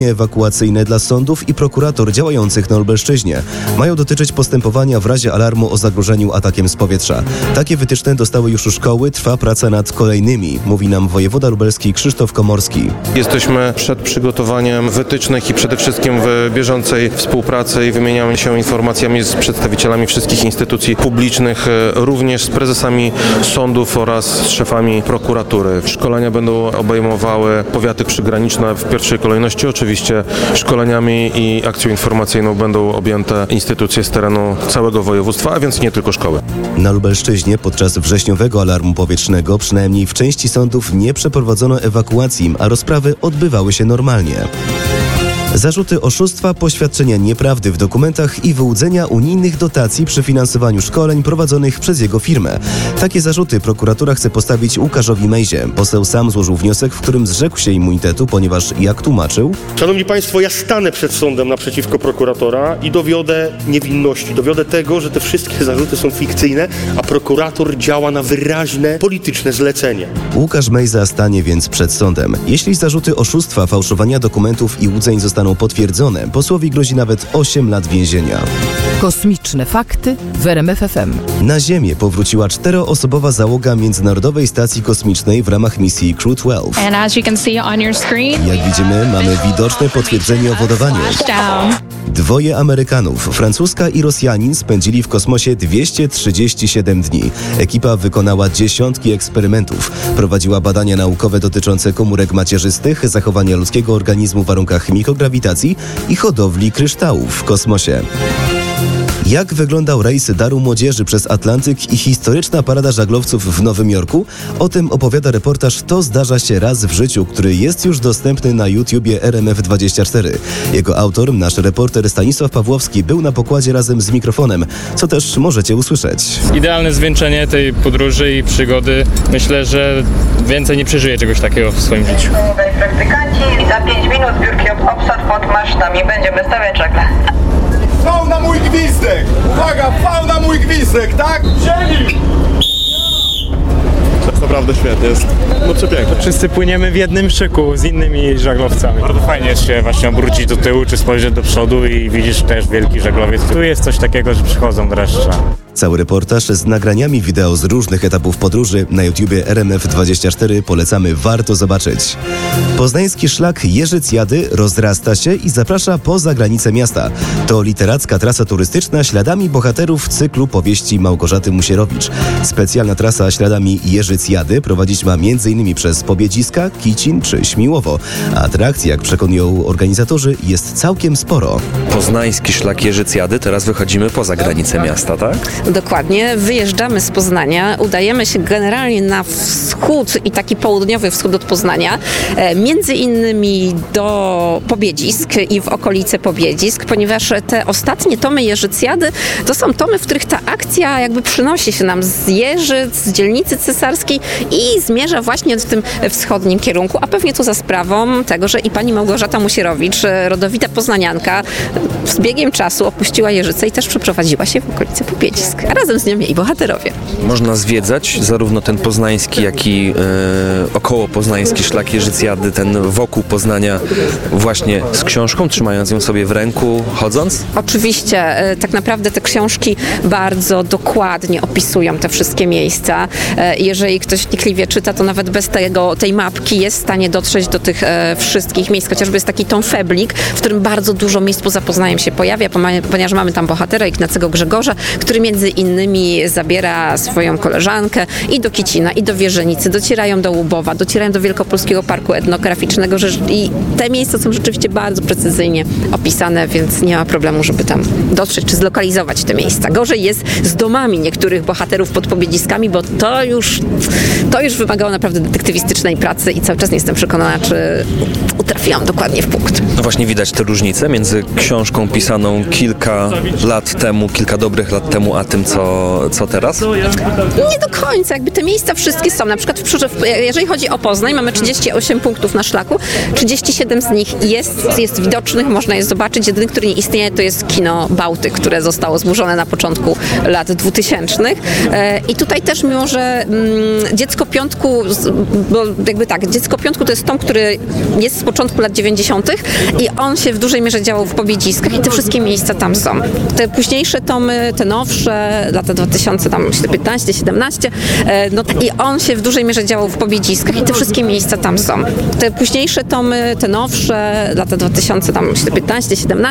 ewakuacyjne dla sądów i prokuratur działających na Lubelszczyźnie. Mają dotyczyć postępowania w razie alarmu o zagrożeniu atakiem z powietrza. Takie wytyczne dostały już szkoły, trwa praca nad kolejnymi, mówi nam wojewoda lubelski Krzysztof Komorski. Jesteśmy przed przygotowaniem wytycznych i przede wszystkim w bieżącej współpracy i wymieniamy się informacjami z przedstawicielami wszystkich instytucji publicznych, również z prezesami sądów oraz z szefami prokuratury. Szkolenia będą obejmowały powiaty przygraniczne w pierwszej kolejności. Oczywiście szkoleniami i akcją informacyjną będą objęte instytucje z terenu całego województwa, a więc nie tylko szkoły. Na Lubelszczyźnie podczas wrześniowego alarmu powietrznego przynajmniej w części sądów nie przeprowadzono ewakuacji, a rozprawy odbywały się normalnie. Zarzuty oszustwa, poświadczenia nieprawdy w dokumentach i wyłudzenia unijnych dotacji przy finansowaniu szkoleń prowadzonych przez jego firmę. Takie zarzuty prokuratura chce postawić Łukaszowi Mejzie. Poseł sam złożył wniosek, w którym zrzekł się immunitetu, ponieważ, jak tłumaczył... Szanowni Państwo, ja stanę przed sądem naprzeciwko prokuratora i dowiodę niewinności. Dowiodę tego, że te wszystkie zarzuty są fikcyjne, a prokurator działa na wyraźne polityczne zlecenie. Łukasz Mejza stanie więc przed sądem. Jeśli zarzuty oszustwa, fałszowania dokumentów i łudzeń zostaną potwierdzone, posłowi grozi nawet 8 lat więzienia. Kosmiczne fakty w RMF FM. Na Ziemię powróciła 4-osobowa załoga Międzynarodowej Stacji Kosmicznej w ramach misji Crew 12. And as you can see on your screen, Jak widzimy, mamy widoczne potwierdzenie o wodowaniu. 2 Amerykanów, Francuska i Rosjanin, spędzili w kosmosie 237 dni. Ekipa wykonała dziesiątki eksperymentów. Prowadziła badania naukowe dotyczące komórek macierzystych, zachowania ludzkiego organizmu w warunkach mikrograwitacji i hodowli kryształów w kosmosie. Jak wyglądał rejs Daru Młodzieży przez Atlantyk i historyczna parada żaglowców w Nowym Jorku? O tym opowiada reportaż To zdarza się raz w życiu, który jest już dostępny na YouTubie RMF24. Jego autor, nasz reporter Stanisław Pawłowski, był na pokładzie razem z mikrofonem, co też możecie usłyszeć. Idealne zwieńczenie tej podróży i przygody. Myślę, że więcej nie przeżyję czegoś takiego w swoim życiu. Praktykanci, za 5 minut zbiórki obsad pod masztami. Będziemy stawiać żagle. Pał na mój gwizdek! Uwaga, pał na mój gwizdek, tak? Ziemi! To jest naprawdę świetnie, jest przepiękne. Wszyscy płyniemy w jednym szyku z innymi żaglowcami. Bardzo fajnie jest się właśnie obrócić do tyłu czy spojrzeć do przodu i widzisz też wielki żaglowiec. Tu jest coś takiego, że przychodzą dreszcze. Cały reportaż z nagraniami wideo z różnych etapów podróży na YouTubie RMF24 polecamy, warto zobaczyć. Poznański szlak Jerzyc-Jady rozrasta się i zaprasza poza granice miasta. To literacka trasa turystyczna śladami bohaterów cyklu powieści Małgorzaty Musierowicz. Specjalna trasa śladami Jerzyc-Jady prowadzić ma m.in. przez Pobiedziska, Kicin czy Śmiłowo. Atrakcji, jak przekonują organizatorzy, jest całkiem sporo. Poznański szlak Jerzyc-Jady, teraz wychodzimy poza granice miasta, tak? Dokładnie. Wyjeżdżamy z Poznania, udajemy się generalnie na wschód i taki południowy wschód od Poznania, między innymi do Pobiedzisk i w okolice Pobiedzisk, ponieważ te ostatnie tomy Jerzycjady to są tomy, w których ta akcja jakby przynosi się nam z Jeżyc, z dzielnicy cesarskiej i zmierza właśnie w tym wschodnim kierunku, a pewnie to za sprawą tego, że i pani Małgorzata Musierowicz, rodowita poznanianka, z biegiem czasu opuściła Jeżyce i też przeprowadziła się w okolice Pobiedzisk. A razem z nią jej bohaterowie. Można zwiedzać zarówno ten poznański, jak i około poznański szlak Jerzycjady, ten wokół Poznania właśnie z książką, trzymając ją sobie w ręku, chodząc? Oczywiście, tak naprawdę te książki bardzo dokładnie opisują te wszystkie miejsca. Jeżeli ktoś wnikliwie czyta, to nawet bez tej mapki jest w stanie dotrzeć do tych wszystkich miejsc. Chociażby jest taki Tom Feblik, w którym bardzo dużo miejsc poza Poznaniem się pojawia, ponieważ mamy tam bohatera Ignacego Grzegorza, który między innymi zabiera swoją koleżankę i do Kicina, i do Wierzenicy, docierają do Łubowa, docierają do Wielkopolskiego Parku Etnograficznego i te miejsca są rzeczywiście bardzo precyzyjnie opisane, więc nie ma problemu, żeby tam dotrzeć czy zlokalizować te miejsca. Gorzej jest z domami niektórych bohaterów pod Pobiedziskami, bo to już wymagało naprawdę detektywistycznej pracy i cały czas nie jestem przekonana, czy utrafiłam dokładnie w punkt. No właśnie widać te różnice między książką pisaną kilka dobrych lat temu, a tym, co teraz? Nie do końca, jakby te miejsca wszystkie są. Na przykład jeżeli chodzi o Poznań, mamy 38 punktów na szlaku, 37 z nich jest widocznych, można je zobaczyć. Jedyny, który nie istnieje, to jest kino Bałtyk, które zostało zburzone na początku lat 2000. I tutaj też, mimo że Dziecko Piątku, bo jakby tak, Dziecko Piątku to jest tom, który jest z początku lat 90. i on się w dużej mierze działał w Pobiedziskach i te wszystkie miejsca tam są. Te późniejsze tomy, te nowsze, lata 2015, 17, no i on się w dużej mierze działał w Pobiedziskach i te wszystkie miejsca tam są. Te późniejsze tomy, te nowsze, lata 2015, 17,